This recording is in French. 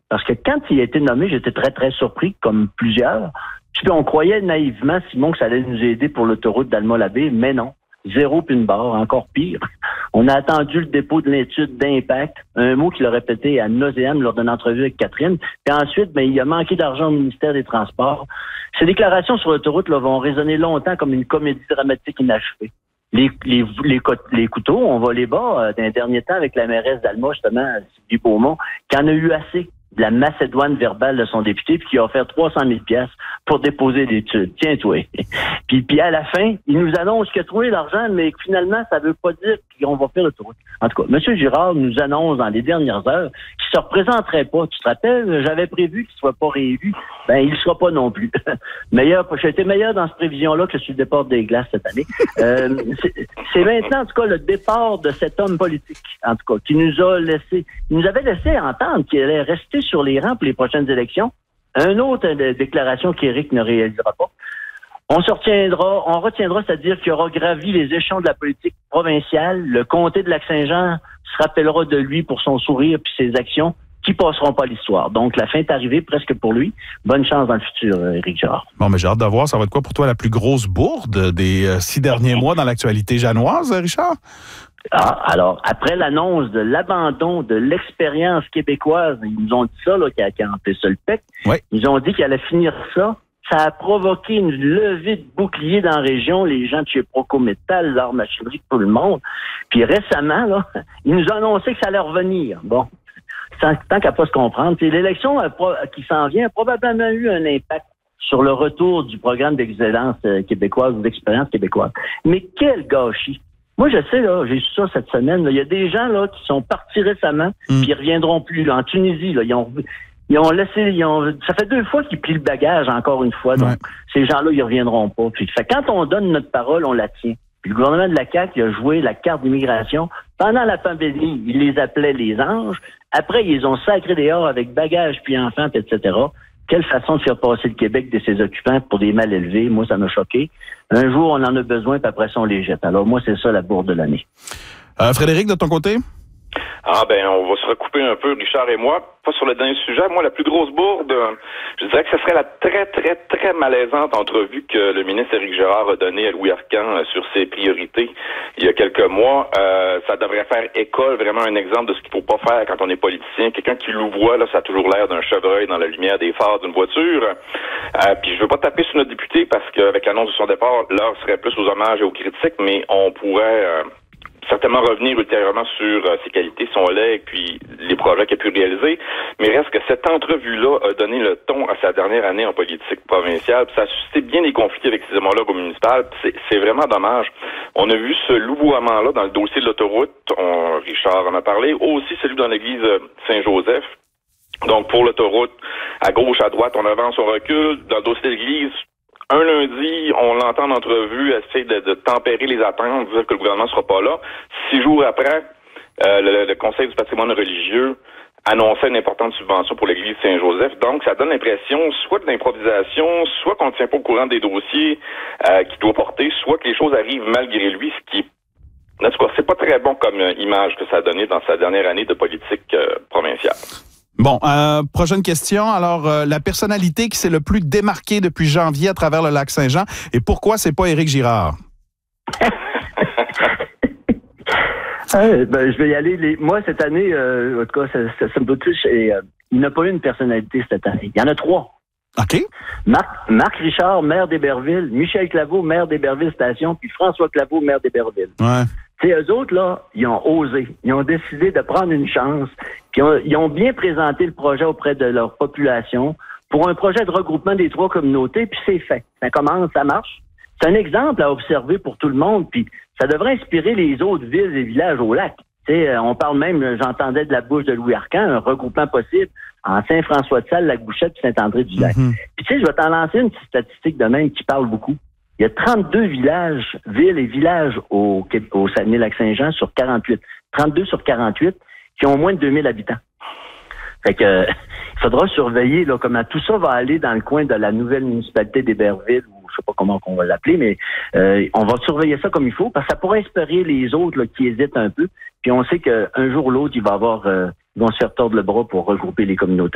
Parce que quand il a été nommé, j'étais très, très surpris, comme plusieurs. Puis on croyait naïvement, Simon, que ça allait nous aider pour l'autoroute d'Alma-Labé, mais non. 0 puis une barre, encore pire. On a attendu le dépôt de l'étude d'impact, un mot qu'il a répété à nauséam lors d'une entrevue avec Catherine. Puis ensuite, il a manqué d'argent au ministère des Transports. Ces déclarations sur l'autoroute là, vont résonner longtemps comme une comédie dramatique inachevée. Les couteaux, on va les bas d'un dernier temps avec la mairesse d'Alma, justement, Sylvie Beaumont, qui en a eu assez de la macédoine verbale de son député, puis qui a offert 300 000 piastres pour déposer l'étude. Tiens-toi. Puis à la fin, il nous annonce qu'il a trouvé l'argent, mais que finalement, ça veut pas dire qu'on va faire l'autoroute. En tout cas, M. Girard nous annonce dans les dernières heures qu'il se représenterait pas. Tu te rappelles, j'avais prévu qu'il soit pas réélu. Il sera pas non plus. J'ai été meilleur dans cette prévision-là que sur le départ des glaces cette année. C'est maintenant, en tout cas, le départ de cet homme politique, en tout cas, qui nous avait laissé entendre qu'il allait rester sur les rangs pour les prochaines élections. Une autre déclaration qu'Éric ne réalisera pas. On retiendra, c'est-à-dire qu'il aura gravi les échelons de la politique provinciale. Le comté de Lac-Saint-Jean se rappellera de lui pour son sourire puis ses actions qui passeront pas l'histoire. Donc, la fin est arrivée presque pour lui. Bonne chance dans le futur, Éric Girard. Bon, mais j'ai hâte de voir, ça va être quoi pour toi la plus grosse bourde des 6 derniers mois dans l'actualité janoise, Richard? Alors, après l'annonce de l'abandon de l'expérience québécoise, ils nous ont dit ça, là, qui a empêché ça le PEC. Oui. Ils ont dit qu'il allait finir ça. Ça a provoqué une levée de boucliers dans la région, les gens de chez Procométal, leur machinerie, tout le monde. Puis récemment, là, ils nous ont annoncé que ça allait revenir. Bon, tant qu'à pas se comprendre, l'élection qui s'en vient a probablement eu un impact sur le retour du programme d'excellence québécoise ou d'expérience québécoise. Mais quel gâchis! Moi, je sais, là, j'ai su ça cette semaine, il y a des gens là qui sont partis récemment, puis ils reviendront plus. Là, en Tunisie, là, ça fait 2 fois qu'ils plient le bagage, encore une fois. Donc, ces gens-là, ils reviendront pas. Puis, quand on donne notre parole, on la tient. Puis le gouvernement de la CAQ, il a joué la carte d'immigration. Pendant la pandémie, il les appelait les anges. Après, ils ont sacré dehors avec bagages, puis enfants, puis etc. Quelle façon de faire passer le Québec de ses occupants pour des mal élevés. Moi, ça m'a choqué. Un jour, on en a besoin, puis après ça, on les jette. Alors, moi, c'est ça la bourde de l'année. Frédéric, de ton côté? On va se recouper un peu, Richard et moi. Pas sur le dernier sujet. Moi, la plus grosse bourde, je dirais que ce serait la très, très, très malaisante entrevue que le ministre Éric Girard a donnée à Louis Arcan sur ses priorités il y a quelques mois. Ça devrait faire école, vraiment un exemple de ce qu'il faut pas faire quand on est politicien. Quelqu'un qui louvoie, là, ça a toujours l'air d'un chevreuil dans la lumière des phares d'une voiture. Puis je veux pas taper sur notre député parce qu'avec l'annonce de son départ, l'heure serait plus aux hommages et aux critiques, mais on pourrait certainement revenir ultérieurement sur ses qualités, son lait et puis les projets qu'il a pu réaliser. Mais reste que cette entrevue-là a donné le ton à sa dernière année en politique provinciale. Puis ça a suscité bien des conflits avec ses homologues au municipal. C'est vraiment dommage. On a vu ce louvoiement-là dans le dossier de l'autoroute. Richard en a parlé. Aussi celui dans l'église Saint-Joseph. Donc pour l'autoroute, à gauche, à droite, on avance, on recule. Dans le dossier de l'église, un lundi, on l'entend en entrevue essayer de tempérer les attentes, dire que le gouvernement ne sera pas là. 6 jours après, le Conseil du patrimoine religieux annonçait une importante subvention pour l'église Saint-Joseph. Donc, ça donne l'impression soit de l'improvisation, soit qu'on ne tient pas au courant des dossiers qu'il doit porter, soit que les choses arrivent malgré lui, ce qui, en tout cas, c'est pas très bon comme image que ça a donné dans sa dernière année de politique provinciale. Bon, prochaine question. Alors, la personnalité qui s'est le plus démarquée depuis janvier à travers le Lac-Saint-Jean, et pourquoi c'est pas Éric Girard? Je vais y aller. Moi, cette année, en tout cas, ça me touche. Il n'a pas eu une personnalité cette année. Il y en a 3. OK. Marc Richard, maire d'Héberville, Michel Claveau, maire d'Héberville Station, puis François Claveau, maire d'Héberville. Ouais. Eux autres, là, ils ont osé. Ils ont décidé de prendre une chance. Puis ils ont bien présenté le projet auprès de leur population pour un projet de regroupement des 3 communautés, puis c'est fait. Ça commence, ça marche. C'est un exemple à observer pour tout le monde, puis ça devrait inspirer les autres villes et villages au lac. On parle même, j'entendais de la bouche de Louis Arcan, un regroupement possible en Saint-François-de-Salle, Lac-Bouchette puis Saint-André-du-Lac. Puis je vais t'en lancer une petite statistique de même qui parle beaucoup. Il y a 32 villages, villes et villages au Saguenay-Lac-Saint-Jean sur 48. 32 sur 48 qui ont moins de 2000 habitants. Fait que il faudra surveiller là, comment tout ça va aller dans le coin de la nouvelle municipalité d'Héberville, ou je sais pas comment on va l'appeler, mais on va surveiller ça comme il faut, parce que ça pourrait inspirer les autres là, qui hésitent un peu. Puis on sait qu'un jour ou l'autre, ils vont se faire tordre le bras pour regrouper les communautés.